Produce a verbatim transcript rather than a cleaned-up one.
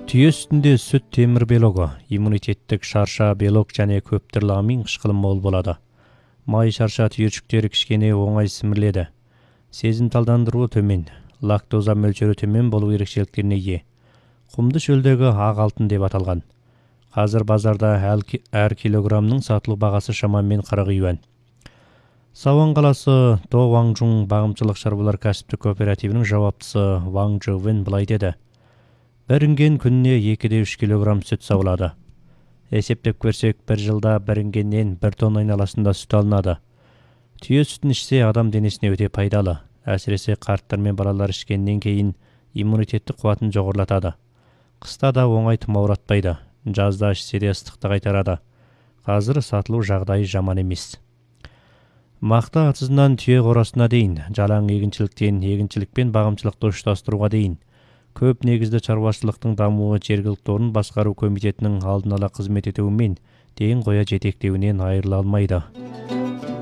Түйе сүтінде сүт темір белогы, иммунитеттік шарша белок және көп түрлі амин қышқылы мол болады. Май шарша түйіршіктері кішкене оңай сіміріледі. Сезімталдандыруы төмен, лактоза мөлшері төмен болу ерекшеліктеріне ие. Құмды шөлдегі ақ алтын деп аталған. Қазір базарда әр килограммның сатылу бағасы шамамен қырық юан. Сауан қаласы До Ваңжун бағымшылық шаруалар кәсіптік кооперативінің жауаптысы Ваң Жовен былай деді. Бір інген күніне екі үш килограмм сүт сауылады. Есептеп көрсек, бір жылда бір інгеннен бір тонна айналасында сүт алынады. Түйе сүтін ішсе адам денесіне өте пайдалы. Әсіресе қарттар мен балалар ішкеннен кейін иммунитеттік қуатын жоғарылатады. Қыста да оңай тұмауратпайды. Жазда ішсе де ыстықты қайтарады. Қазір сатылу жағдайы жаман емес. Мақта атызынан түйе қорасына дейін, жалаң егіншіліктен егіншілік пен бағымшылықты ұштастыруға дейін. Көп негізді шаруашылықтың дамуы жергілікті орын басқару комитетінің алдын ала қызмет етуімен дейін қоя жетектеуінен айырыла алмайды.